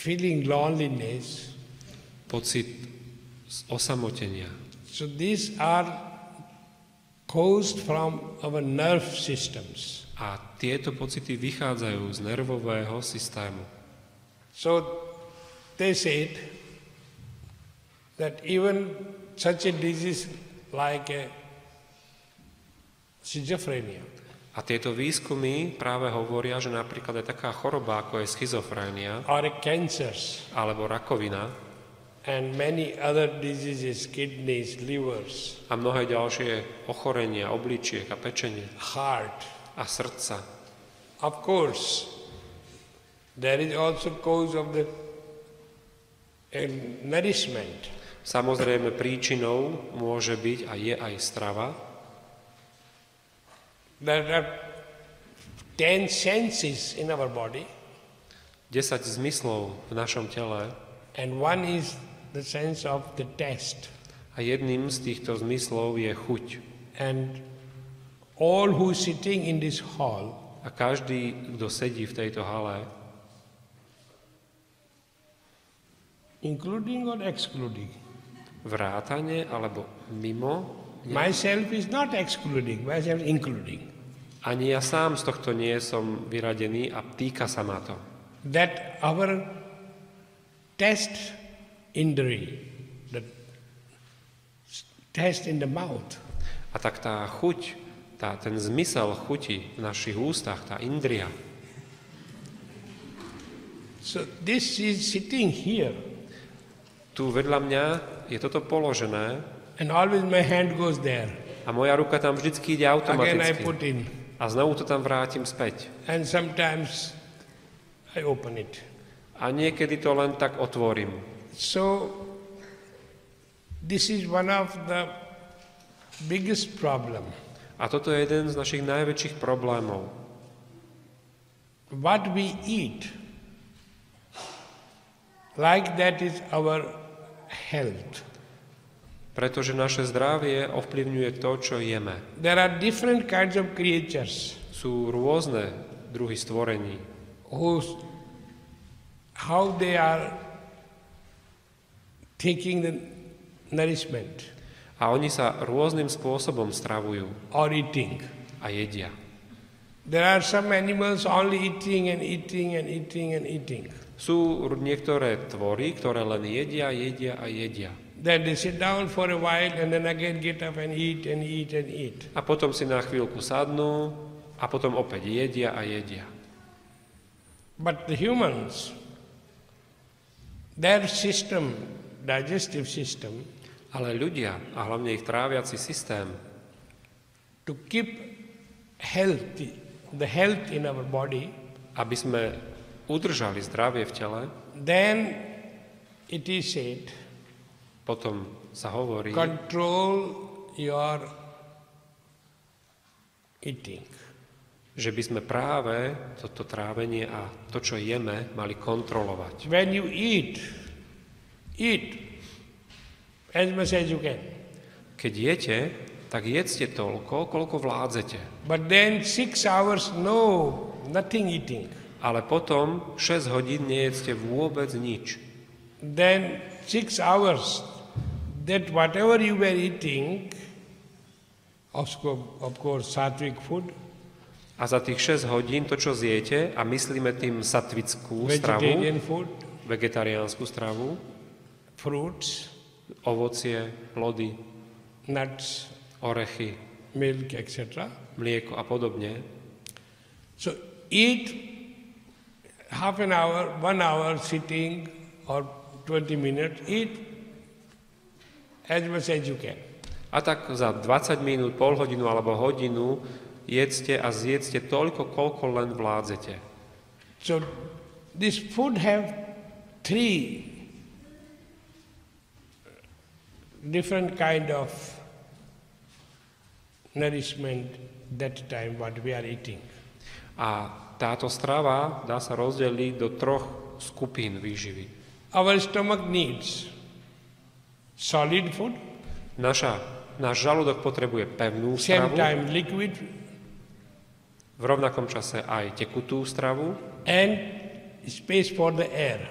feeling loneliness. Pocit osamotenia. So these are caused from our nerve systems. A tieto pocity vychádzajú z nervového systému. So they said that even such a disease like a schizophrenia. A tieto výskumy práve hovoria, že napríklad je taká choroba, ako je schizofrénia, or cancers alebo rakovina and many other diseases, kidneys, livers, a mnohé ďalšie ochorenia, obličiek a pečenie heart. a srdca. Of course, there is also cause of the nourishment. Samozrejme príčinou môže byť a je aj strava. There are 10 senses in our body, 10 zmyslov v našom tele and one is the sense of the taste. a jedným z týchto zmyslov je chuť. And all who sitting in this hall, A každý, kto sedí v tejto hale, including or excluding, vrátane alebo mimo, myself is not excluding, myself is including. ani ja sám z tohto nie som vyradený a týka sa ma to. That our taste indri, the taste in the mouth, A tak tá chuť, ten zmysel chuti v našich ústach, tá indria, so this is sitting here, tu vedľa mňa je toto položené and always my hand goes there. a moja ruka tam vždycky ide Again I automaticky. put in, A znovu to tam vrátim späť. and sometimes I open it. A niekedy to len tak otvorím. So this is one of the biggest problem. A toto je jeden z našich najväčších problémov. What we eat, like that is our health. Pretože naše zdravie ovplyvňuje to, čo jeme. There are different kinds of creatures Sú rôzne druhy stvorení, how they are taking the nourishment a oni sa rôznym spôsobom stravujú or eating. a jedia. There are some animals only eating and eating and eating and eating. Sú niektoré tvory, ktoré len jedia, jedia a jedia. Then they sit down for a while and then again get up and eat and eat and eat. A potom si na chvíľku sadnú a potom opäť jedia a jedia. But the humans, their system, digestive system, Ale ľudia, a hlavne ich tráviaci systém, to keep healthy, the health in our body, aby sme udržali zdravie v tele, then it is said, potom sa hovorí, control your eating. že by sme práve toto trávenie a to, čo jeme, mali kontrolovať. When you eat as much as you can. Keď jete, tak jedzte toľko, koľko vládzete. But then 6 hours, no, nothing eating. Ale potom 6 hodín nejedzte vôbec nič. Then 6 hours, that whatever you were eating, of course, sattvic food, A za tých 6 hodín to, čo zjete, a myslíme tým satvickú vegetarian stravu, food, vegetariánsku stravu, fruits, ovocie, plody, nuts, orechy, milk, etc. mlieko a podobne. So eat half an hour, 1 hour sitting or 20 minutes, eat as much as you can. A tak za 20 minút, pol hodinu alebo hodinu jedzte a zjedzte toľko, koľko len vládzete. So this food have 3 different kind of nourishment that time what we are eating. A táto strava dá sa rozdeliť do 3 skupín výživy. Our stomach needs solid food, Náš žalúdok potrebuje pevnú same stravu, time liquid, v rovnakom čase aj tekutú stravu and space for the air.